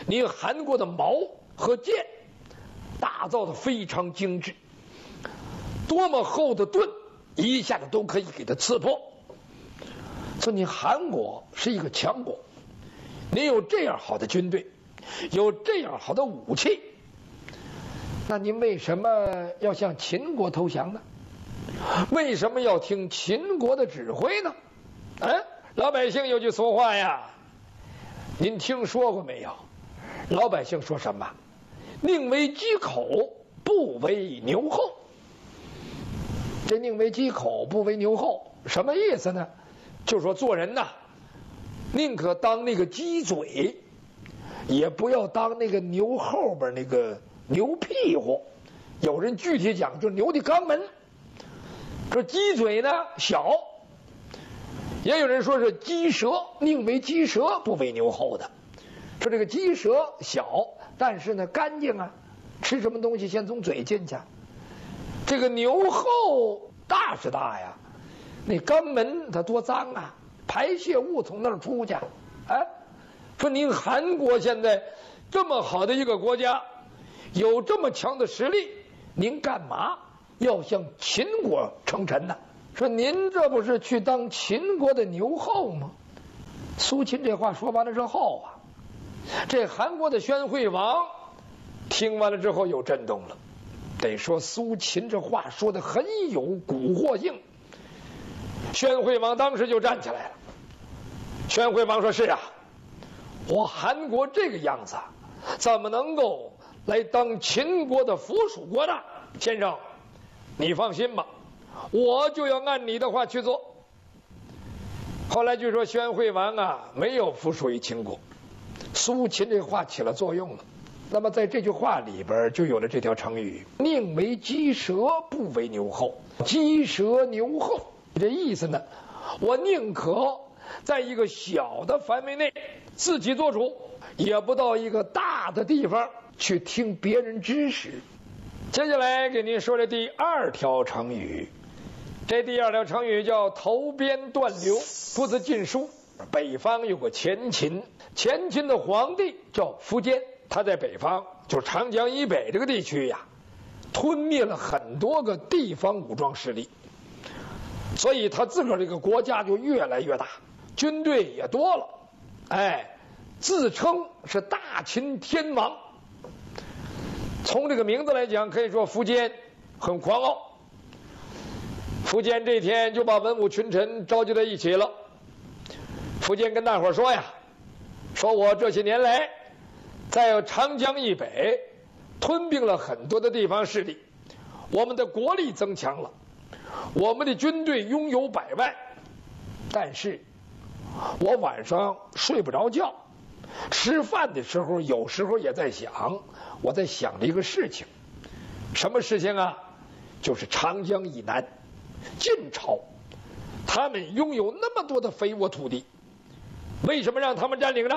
你韩国的矛和剑打造的非常精致，多么厚的盾一下子都可以给它刺破。说你韩国是一个强国，你有这样好的军队，有这样好的武器，那您为什么要向秦国投降呢？为什么要听秦国的指挥呢？老百姓有句俗话呀，您听说过没有？老百姓说什么？宁为鸡口，不为牛后。这宁为鸡口，不为牛后，什么意思呢？就说做人呐，宁可当那个鸡嘴，也不要当那个牛后边那个牛屁股。有人具体讲，就是牛的肛门。这鸡嘴呢小，也有人说是鸡舌，宁为鸡舌，不为牛后的。说这个鸡舌小，但是呢干净啊，吃什么东西先从嘴进去。这个牛后大是大呀，那肛门它多脏啊，排泄物从那儿出去。说您韩国现在这么好的一个国家，有这么强的实力，您干嘛要向秦国称臣呢？说您这不是去当秦国的牛后吗？苏秦这话说完了之后啊，这韩国的宣惠王听完了之后又震动了。得说苏秦这话说的很有蛊惑性。宣惠王当时就站起来了。宣惠王说：“是啊，我韩国这个样子，怎么能够来当秦国的附属国呢？先生，你放心吧，我就要按你的话去做。”后来据说宣惠王啊没有附属于秦国，苏秦这话起了作用了。那么在这句话里边就有了这条成语：宁为鸡舌，不为牛后。鸡舌牛后，这意思呢，我宁可在一个小的范围内自己做主，也不到一个大的地方去听别人指使。接下来给您说的第二条成语，这第二条成语叫投鞭断流。出自《晋书》，北方有个前秦，前秦的皇帝叫苻坚，他在北方，就是长江以北这个地区呀，吞灭了很多个地方武装势力，所以他自个儿这个国家就越来越大，军队也多了，自称是大秦天王。从这个名字来讲，可以说苻坚很狂傲。苻坚这天就把文武群臣召集在一起了。苻坚跟大伙说呀，说我这些年来在长江以北吞并了很多的地方势力，我们的国力增强了，我们的军队拥有100万，但是我晚上睡不着觉，吃饭的时候有时候也在想，我在想着一个事情。什么事情啊？就是长江以南晋朝，他们拥有那么多的肥沃土地，为什么让他们占领呢？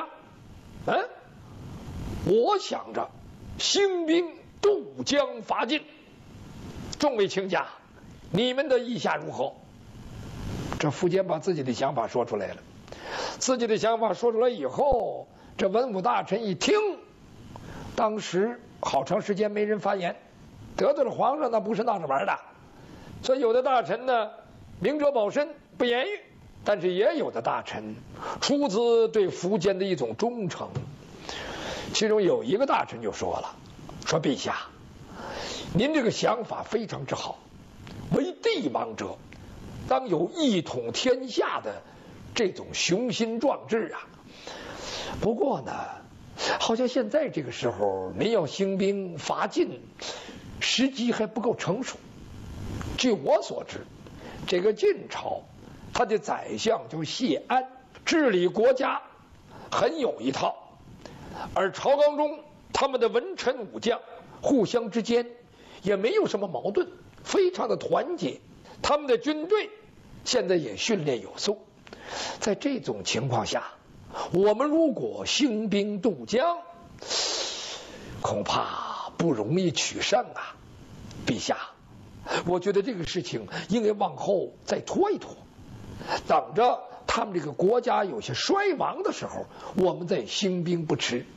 我想着兴兵渡江伐晋，众位卿家，你们的意下如何？这苻坚把自己的想法说出来了。自己的想法说出来以后，这文武大臣一听，当时好长时间没人发言，得罪了皇上那不是闹着玩的。所以有的大臣呢明哲保身不言语，但是也有的大臣出自对苻坚的一种忠诚。其中有一个大臣就说了，说陛下，您这个想法非常之好，为帝王者当有一统天下的这种雄心壮志啊。不过呢，好像现在这个时候您要兴兵伐晋，时机还不够成熟。据我所知，这个晋朝他的宰相叫谢安，治理国家很有一套，而朝纲中他们的文臣武将互相之间也没有什么矛盾，非常的团结，他们的军队现在也训练有素。在这种情况下，我们如果兴兵渡江，恐怕不容易取胜啊。陛下，我觉得这个事情应该往后再拖一拖，等着他们这个国家有些衰亡的时候，我们再兴兵不迟。